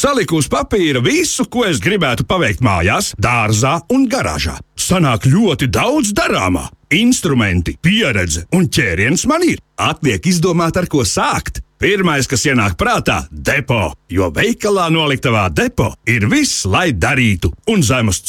Saliku uz papīra visu, ko es gribētu paveikt mājās, dārzā un garāžā. Sanāk ļoti daudz darāmā. Instrumenti, pieredze un ķēriens man ir. Atliek izdomāt, ar ko sākt. Pirmais, kas ienāk prātā – depo, jo veikalā noliktavā depo ir viss, lai darītu un zemes